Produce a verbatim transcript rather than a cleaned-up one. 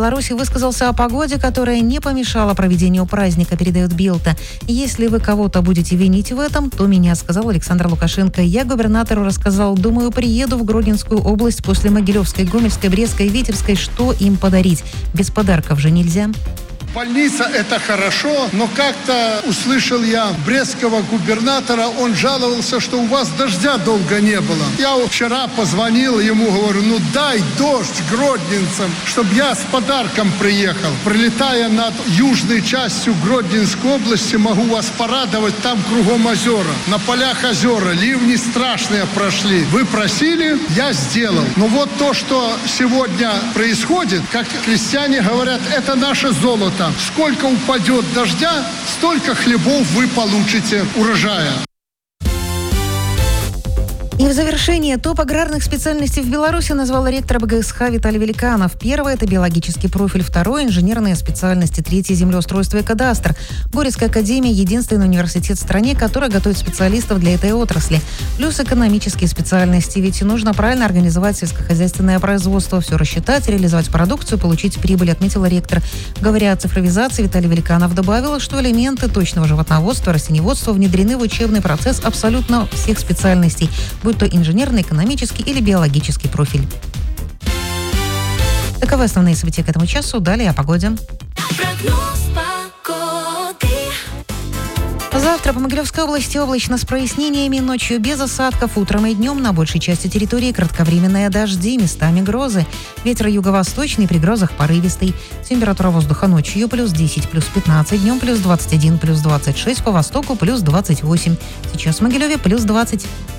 Беларуси высказался о погоде, которая не помешала проведению праздника, передает Билта. «Если вы кого-то будете винить в этом, то меня», — сказал Александр Лукашенко. «Я губернатору рассказал, думаю, приеду в Гродненскую область после Могилевской, Гомельской, Брестской, Витебской. Что им подарить? Без подарков же нельзя». Больница – это хорошо, но как-то услышал я брестского губернатора, он жаловался, что у вас дождя долго не было. Я вчера позвонил ему, говорю, ну дай дождь гродненцам, чтобы я с подарком приехал. Прилетая над южной частью Гродненской области, могу вас порадовать, там кругом озера. На полях озера, ливни страшные прошли. Вы просили, я сделал. Но вот то, что сегодня происходит, как крестьяне говорят, это наше золото. Сколько упадет дождя, столько хлебов вы получите урожая. И в завершение топ аграрных специальностей в Беларуси назвал ректор БГСХ Виталий Великанов. Первое – это биологический профиль. Второе – инженерные специальности. Третье – землеустройство и кадастр. Горецкая академия – единственный университет в стране, который готовит специалистов для этой отрасли. Плюс экономические специальности. Ведь нужно правильно организовать сельскохозяйственное производство, все рассчитать, реализовать продукцию, получить прибыль, отметил ректор. Говоря о цифровизации, Виталий Великанов добавил, что элементы точного животноводства, растениеводства внедрены в учебный процесс абсолютно всех специальностей, будь то инженерный, экономический или биологический профиль. Таковы основные события к этому часу. Далее о погоде. Завтра по Могилевской области облачно с прояснениями, ночью без осадков, утром и днем на большей части территории кратковременные дожди, местами грозы. Ветер юго-восточный, при грозах порывистый. Температура воздуха ночью плюс десять, плюс пятнадцать, днем плюс двадцать один, плюс двадцать шесть, по востоку плюс двадцать восемь. Сейчас в Могилеве плюс двадцать.